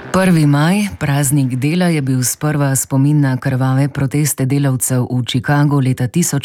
1. maj, praznik dela, je bil sprva spomin na krvave proteste delavcev v Chicagu leta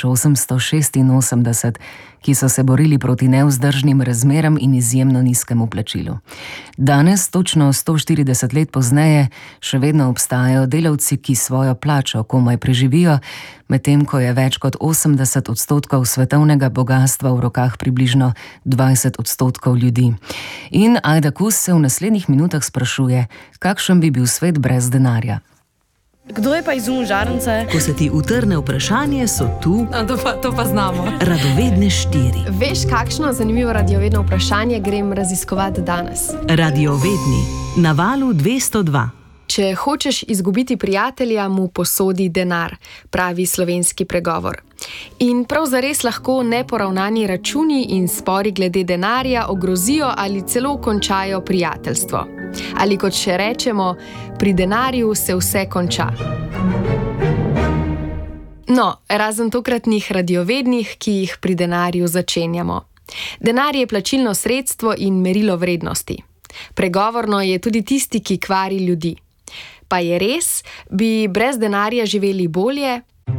1886, ki so se borili proti nevzdržnim razmeram in izjemno nizkemu plačilu. Danes, točno 140 let pozneje, še vedno obstajajo delavci, ki svojo plačo komaj preživijo, medtem ko je več kot 80% svetovnega bogastva v rokah približno 20% ljudi. In Ajda Kus se v naslednjih minutah sprašuje, kakšen bi bil svet brez denarja. Kdo je pa izumil žarnice? Ko se ti utrne vprašanje, so tu To pa znamo. Radovedne 4. Veš, kakšno zanimivo radiovedno vprašanje grem raziskovati danes? Radiovedni na valu 202. Če hočeš izgubiti prijatelja, mu posodi denar, pravi slovenski pregovor. In prav zares lahko neporavnani računi in spori glede denarja ogrozijo ali celo končajo prijateljstvo. Ali kot še rečemo, pri denarju se vse konča. No, razen tokratnih radiovednih, ki jih pri denarju začenjamo. Denar je plačilno sredstvo in merilo vrednosti. Pregovorno je tudi tisti, ki kvari ljudi. Pa je res, bi brez denarja živeli bolje?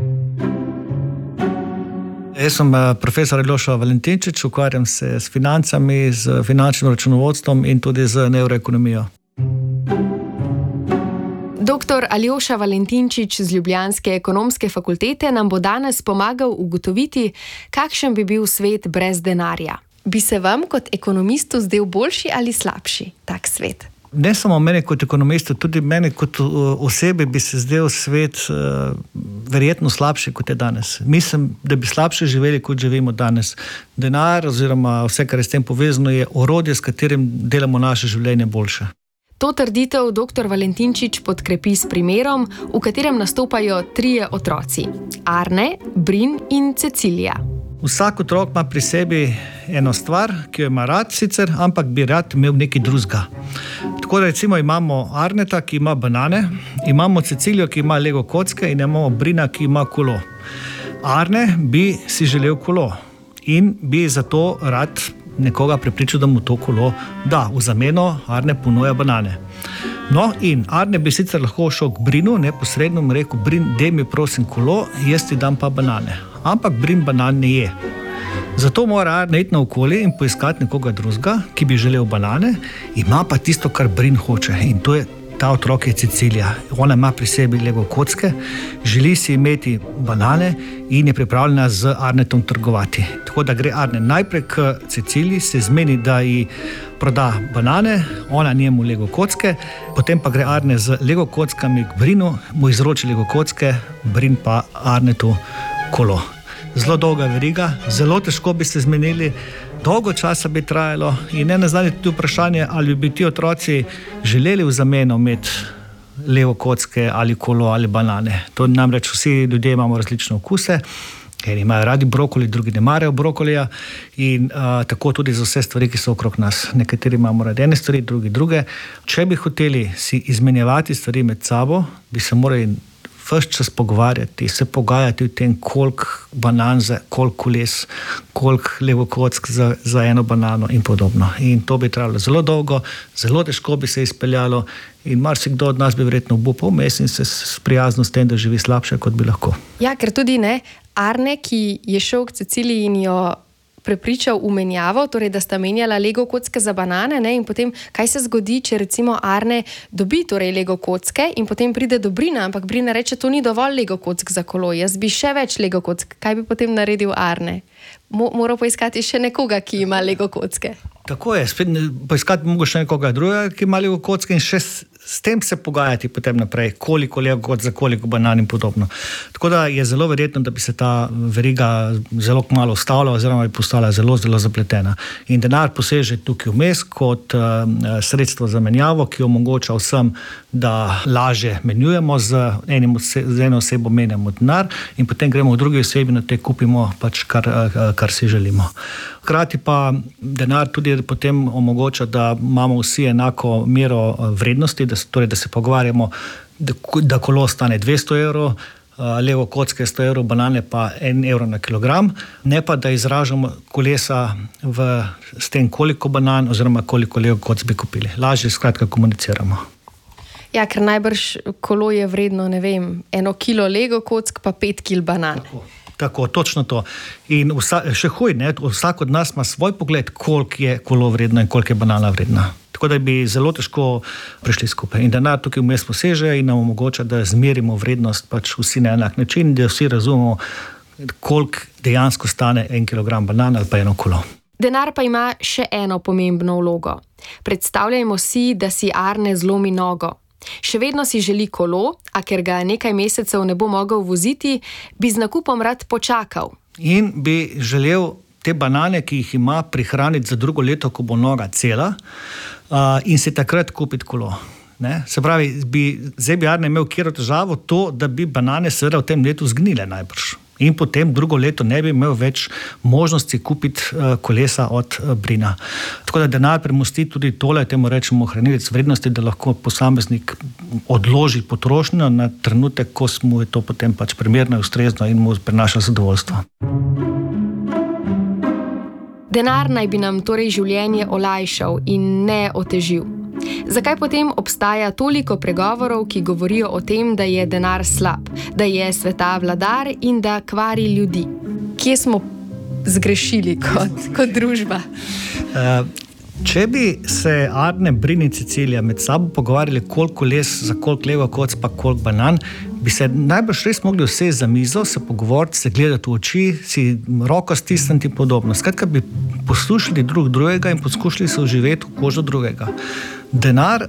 Jaz sem profesor Aljoša Valentinčič, ukvarjam se s financami, z finančnim računovodstvom in tudi z nevroekonomijo. Dr. Aljoša Valentinčič z ljubljanske ekonomske fakultete nam bo danes pomagal ugotoviti, kakšen bi bil svet brez denarja. Bi se vam kot ekonomistu zdel boljši ali slabši tak svet? Ne samo meni kot ekonomistu, tudi meni kot osebi bi se zdel svet verjetno slabši, kot je danes. Mislim, da bi slabše živeli, kot živimo danes. Denar oziroma vse, kar je s tem povezano, je orodje, s katerim delamo naše življenje boljše. To trditev dr. Valentinčič podkrepi s primerom, v katerem nastopajo 3 otroci: Arne, Brin in Cecilija. Vsak otrok ima pri sebi eno stvar, ki jo ima rad sicer, ampak bi rad imel nekaj drugega. Tako da recimo imamo Arneta, ki ima banane, imamo Cecilijo, ki ima Lego kocke in imamo Brina, ki ima kolo. Arne bi si želel kolo in bi zato rad nekoga prepričal, da mu to kolo da. V zameno Arne ponuja banane. No, in Arne bi sicer lahko šel k Brinu, neposredno mu rekel: Brin, daj mi prosim kolo, jaz ti dam pa banane. Ampak Brin banan ne je. Zato mora Arne iti naokoli in poiskati nekoga drugega, ki bi želel banane, ima pa tisto, kar Brin hoče. In to je ta otrok, je Cecilija. Ona ima pri sebi Lego kocke, želi si imeti banane in je pripravljena z Arnetom trgovati. Tako da gre Arne najprej k Ceciliji, se zmeni, da ji proda banane, ona njemu Lego kocke, potem pa gre Arne z Lego kockami k Brinu, mu izroči Lego kocke, Brin pa Arnetu kolo. Zelo dolga veriga, zelo težko bi se zmenili, dolgo časa bi trajalo in ne nazadnje tudi vprašanje, ali bi ti otroci želeli v zameno imeti Lego kocke ali kolo ali banane. To namreč vsi ljudje imamo različne okuse, eni imajo radi brokoli, drugi ne marajo brokolija in tako tudi za vse stvari, ki so okrog nas. Nekateri imamo radi ene stvari, drugi druge. Če bi hoteli si izmenjevati stvari med sabo, bi se morali ves čas pogovarjati, se pogajati o tem, koliko banan za koliko koles, koliko Lego kock za eno banano in podobno. In to bi trajalo zelo dolgo, zelo težko bi se izpeljalo in marsikdo od nas bi verjetno obupal vmes in se sprijaznil s tem, da živi slabše, kot bi lahko. Ja, ker tudi Arne, ki je šel k Ceciliji in jo prepričal v menjavo, torej da sta menjala Lego kocke za banane, in potem, kaj se zgodi, če recimo Arne dobi torej Lego kocke in potem pride do Brina, ampak Brina reče, to ni dovolj Lego kock za kolo, jaz bi še več Lego kock. Kaj bi potem naredil Arne? Moral poiskati še nekoga, ki ima Lego kocke. Tako je, spet poiskati mogo še nekoga drugega, ki ima Lego kocke in še s tem se pogajati potem naprej, koliko Lego kock za koliko banan in podobno. Tako da je zelo verjetno, da bi se ta veriga zelo kmalu ustavila oziroma bi postala zelo, zelo zapletena. In denar poseže tukaj vmes kot sredstvo za menjavo, ki omogoča vsem, da lažje menjujemo, z eno osebo menjamo denar in potem gremo v drugi osebi na te kupimo pač kar si želimo. Hkrati pa denar tudi potem omogoča, da imamo vsi enako mero vrednosti, da se pogovarjamo, da kolo stane 200 evrov, Lego kocke 100 evrov, banane pa 1 evro na kilogram, ne pa da izražamo kolesa s tem, koliko banan oziroma koliko Lego kock bi kupili. Lažje skratka komuniciramo. Ja, ker najbrž kolo je vredno, 1 kilo Lego kock pa 5 kil banan. Tako, točno to. In še vsak od nas ima svoj pogled, koliko je kolo vredno in koliko je banana vredna. Tako da bi zelo težko prišli skupaj. In denar tukaj vmes poseže in nam omogoča, da zmerimo vrednost pač vsi na enak način, da vsi razumemo, koliko dejansko stane 1 kilogram banana ali pa 1 kolo. Denar pa ima še eno pomembno vlogo. Predstavljajmo si, da si Arne zlomi nogo. Še vedno si želi kolo, a ker ga nekaj mesecev ne bo mogel voziti, bi z nakupom rad počakal. In bi želel te banane, ki jih ima, prihraniti za drugo leto, ko bo noga cela, in si takrat kupiti kolo. Ne? Se pravi, zdaj bi Arne imel kjero težavo to, da bi banane seveda v tem letu zgnile najbrž. In potem drugo leto ne bi imel več možnosti kupiti kolesa od Brina. Tako da denar premosti tudi tole, temu rečemo hranilec vrednosti, da lahko posameznik odloži potrošnjo na trenutek, ko mu je to potem pač primerno in ustrezno in mu prinaša zadovoljstvo. Denar naj bi nam torej življenje olajšal in ne otežil. Zakaj potem obstaja toliko pregovorov, ki govorijo o tem, da je denar slab, da je sveta vladar in da kvari ljudi? Kje smo zgrešili kot družba? Če bi se Arne, Brin in Cecilija med sabo pogovarjali, koliko koles za koliko Lego kock pa koliko banan, bi se najbrž res mogli vse za mizo, se pogovoriti, se gledati v oči, si roko stisniti in podobno. Skratka, bi poslušali drugega in poskušali se vživeti v kožo drugega. Denar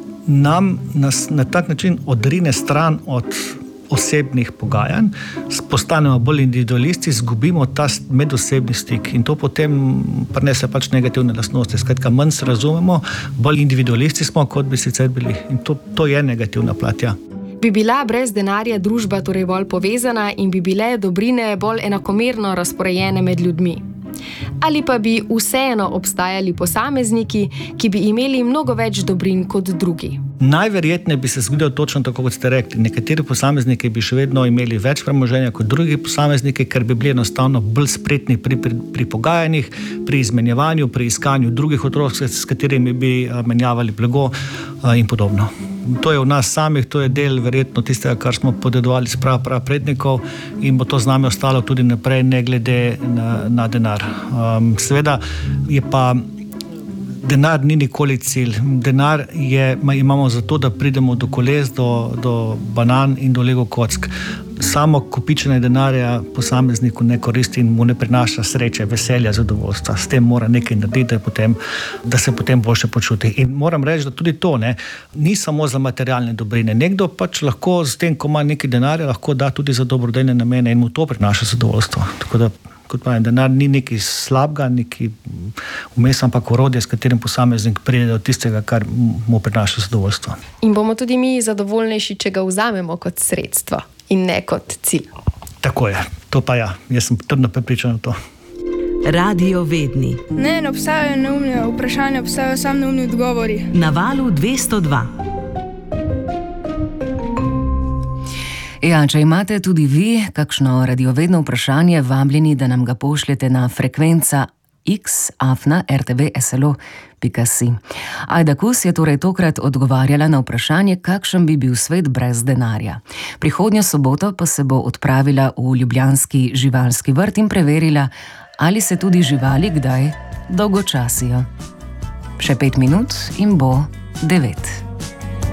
nas na tak način odrine stran od osebnih pogajanj, postanemo bolj individualisti, izgubimo ta medosebni stik in to potem prinese pač negativne lastnosti. Skratka, manj se razumemo, bolj individualisti smo, kot bi sicer bili. In to je negativna plat, ja. Bi bila brez denarja družba torej bolj povezana in bi bile dobrine bolj enakomerno razporejene med ljudmi? Ali pa bi vseeno obstajali posamezniki, ki bi imeli mnogo več dobrin kot drugi? Najverjetneje bi se zgodilo točno tako, kot ste rekli. Nekateri posamezniki bi še vedno imeli več premoženja kot drugi posamezniki, ker bi bili enostavno bolj spretni pri pogajanjih, pri izmenjevanju, pri iskanju drugih otrok, s katerimi bi menjavali blago in podobno. To je v nas samih, to je del verjetno tistega, kar smo podedovali s prednikov in bo to z nami ostalo tudi naprej, ne glede na denar. Seveda je pa denar ni nikoli cilj. Denar imamo zato, da pridemo do koles, do banan in do Lego kock. Samo kopičenje denarja posamezniku ne koristi in mu ne prinaša sreče, veselja, zadovoljstva. S tem mora nekaj narediti, da se potem boljše počuti. In moram reči, da tudi to ni samo za materialne dobrine. Nekdo pač lahko s tem, ko ima nekaj denarja, lahko da tudi za dobrodejne namene in mu to prinaša zadovoljstvo. Tako da, kot pravim, denar ni nekaj slabega, nekaj vmes, ampak orodje, s katerim posameznik pride do tistega, kar mu prinaša zadovoljstvo. In bomo tudi mi zadovoljnejši, če ga vzamemo kot sredstvo in ne kot cilj. Tako je, to pa ja, jaz sem trdno prepričan v to. Radio Vedni. Ne obstajajo neumne vprašanja, obstajajo samo neumni odgovori. Na valu 202. Ja, če imate tudi vi kakšno radiovedno vprašanje, vabljeni, da nam ga pošljete na frekvenca x@rtvslo.si. Ajda Kus je torej tokrat odgovarjala na vprašanje, kakšen bi bil svet brez denarja. Prihodnjo soboto pa se bo odpravila v ljubljanski živalski vrt in preverila, ali se tudi živali kdaj dolgočasijo. Še 5 minut in bo 9.